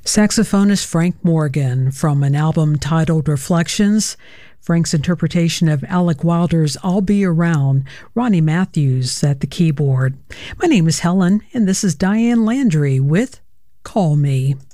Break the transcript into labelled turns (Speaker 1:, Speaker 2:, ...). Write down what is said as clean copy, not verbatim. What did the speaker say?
Speaker 1: Saxophonist Frank Morgan from an album titled Reflections. Frank's interpretation of Alec Wilder's I'll Be Around, Ronnie Matthews at the keyboard. My name is Helen, and this is Diane Landry with Call Me.